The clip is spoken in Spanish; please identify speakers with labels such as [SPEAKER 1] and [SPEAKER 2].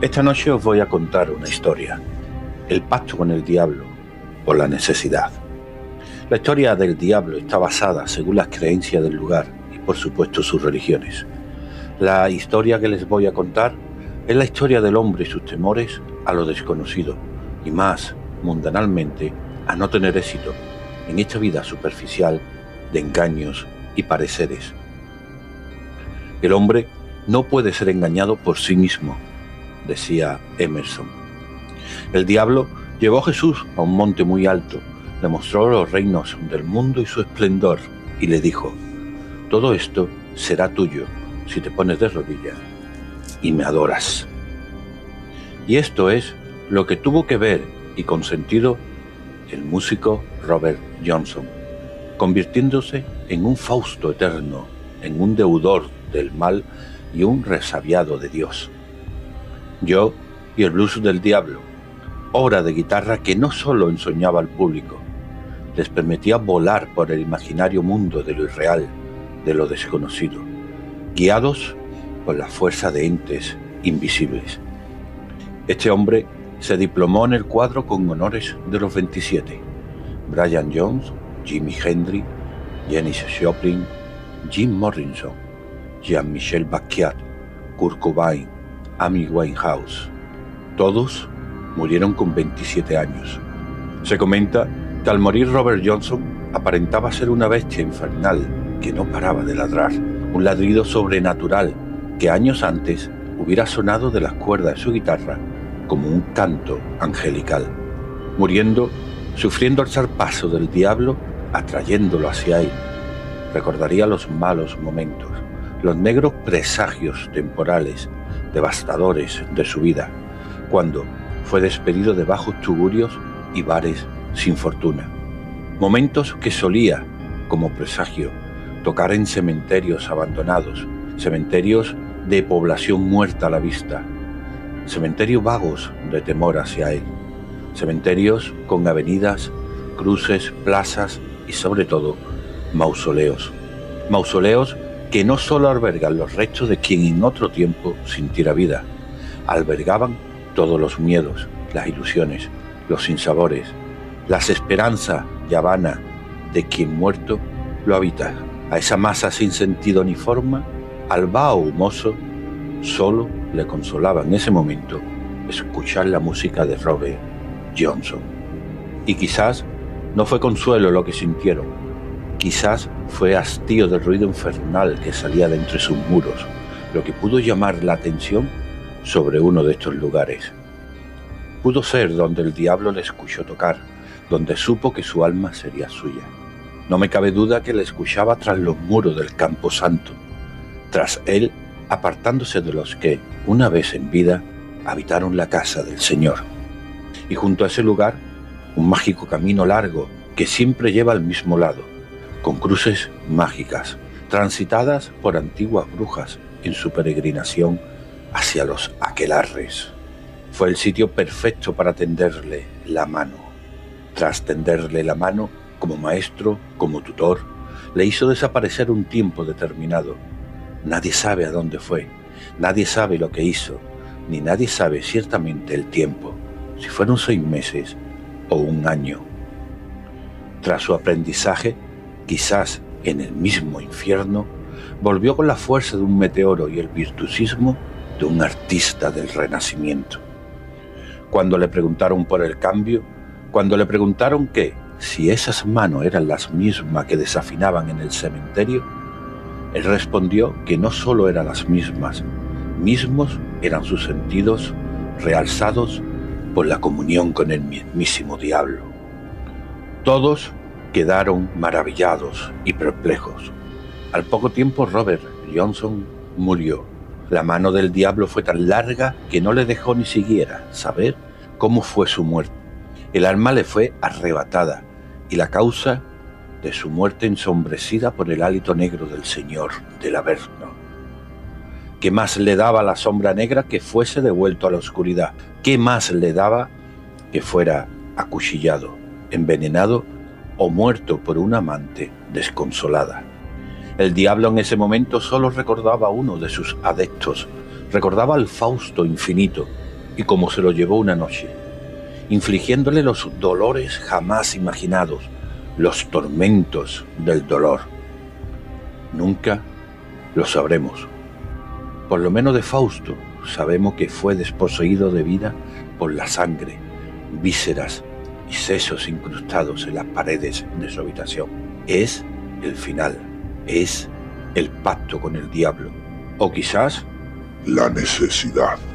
[SPEAKER 1] Esta noche os voy a contar una historia, el pacto con el diablo o la necesidad. La historia del diablo está basada según las creencias del lugar y por supuesto sus religiones. La historia que les voy a contar es la historia del hombre y sus temores a lo desconocido y más mundanalmente a no tener éxito en esta vida superficial de engaños y pareceres. El hombre no puede ser engañado por sí mismo, decía Emerson. El diablo llevó a Jesús a un monte muy alto, le mostró los reinos del mundo y su esplendor y le dijo: todo esto será tuyo si te pones de rodillas y me adoras. Y esto es lo que tuvo que ver y consentido el músico Robert Johnson, convirtiéndose en un Fausto eterno, en un deudor del mal y un resabiado de Dios. Yo y el blues del diablo, obra de guitarra que no solo ensoñaba al público, les permitía volar por el imaginario mundo de lo irreal, de lo desconocido, guiados por la fuerza de entes invisibles. Este hombre se diplomó en el cuadro con honores de los 27. Brian Jones, Jimi Hendrix, Janis Joplin, Jim Morrison, Jean-Michel Basquiat, Kurt Cobain, Amy Winehouse. Todos murieron con 27 años. Se comenta que al morir Robert Johnson aparentaba ser una bestia infernal que no paraba de ladrar, un ladrido sobrenatural que años antes hubiera sonado de las cuerdas de su guitarra como un canto angelical. Muriendo, sufriendo el zarpazo del diablo, atrayéndolo hacia él, recordaría los malos momentos, los negros presagios temporales, devastadores de su vida, cuando fue despedido de bajos tugurios y bares sin fortuna. Momentos que solía, como presagio, tocar en cementerios abandonados, cementerios de población muerta a la vista, cementerios vagos de temor hacia él, cementerios con avenidas, cruces, plazas y sobre todo mausoleos. Mausoleos que no solo albergan los restos de quien en otro tiempo sintiera vida, albergaban todos los miedos, las ilusiones, los sinsabores, las esperanzas ya vanas de quien muerto lo habita. A esa masa sin sentido ni forma, al vaho humoso, solo le consolaba en ese momento escuchar la música de Robert Johnson. Y quizás no fue consuelo lo que sintieron, quizás fue hastío del ruido infernal que salía de entre sus muros, lo que pudo llamar la atención sobre uno de estos lugares. Pudo ser donde el diablo le escuchó tocar, donde supo que su alma sería suya. No me cabe duda que le escuchaba tras los muros del Campo Santo, tras él apartándose de los que, una vez en vida, habitaron la casa del Señor. Y junto a ese lugar, un mágico camino largo que siempre lleva al mismo lado, con cruces mágicas, transitadas por antiguas brujas en su peregrinación hacia los aquelarres. Fue el sitio perfecto para tenderle la mano. Tras tenderle la mano, como maestro, como tutor, le hizo desaparecer un tiempo determinado. Nadie sabe a dónde fue, nadie sabe lo que hizo, ni nadie sabe ciertamente el tiempo, si fueron 6 meses o 1 año. Tras su aprendizaje, quizás en el mismo infierno, volvió con la fuerza de un meteoro y el virtuosismo de un artista del Renacimiento. Cuando le preguntaron por el cambio, cuando le preguntaron que si esas manos eran las mismas que desafinaban en el cementerio, él respondió que no solo eran las mismos eran sus sentidos realzados por la comunión con el mismísimo diablo. Todos quedaron maravillados y perplejos. Al poco tiempo Robert Johnson murió. La mano del diablo fue tan larga que no le dejó ni siquiera saber cómo fue su muerte. El alma le fue arrebatada y la causa de su muerte ensombrecida por el hálito negro del Señor del Averno. ¿Qué más le daba a la sombra negra que fuese devuelto a la oscuridad? ¿Qué más le daba que fuera acuchillado, envenenado o muerto por una amante desconsolada? El diablo en ese momento momento solo recordaba a uno de sus adeptos, recordaba al Fausto infinito, recordaba al diablo que y cómo se lo llevó una noche, infligiéndole los dolores jamás imaginados, los tormentos del dolor. Nunca lo sabremos. Por lo menos de Fausto sabemos que fue desposeído de vida por la sangre, vísceras y sesos incrustados en las paredes de su habitación. Es el final, es el pacto con el diablo, o quizás
[SPEAKER 2] la necesidad.